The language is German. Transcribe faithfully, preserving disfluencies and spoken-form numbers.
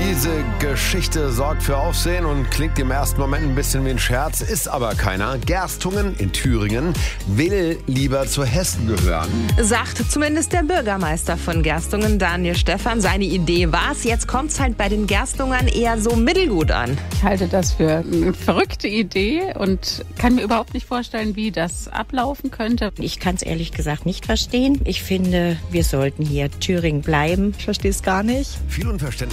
Diese Geschichte sorgt für Aufsehen und klingt im ersten Moment ein bisschen wie ein Scherz, ist aber keiner. Gerstungen in Thüringen will lieber zu Hessen gehören. Sagt zumindest der Bürgermeister von Gerstungen, Daniel Stephan. Seine Idee war's. Jetzt kommt's halt bei den Gerstungern eher so mittelgut an. Ich halte das für eine verrückte Idee und kann mir überhaupt nicht vorstellen, wie das ablaufen könnte. Ich kann es ehrlich gesagt nicht verstehen. Ich finde, wir sollten hier Thüringen bleiben. Ich verstehe es gar nicht. Viel Unverständnis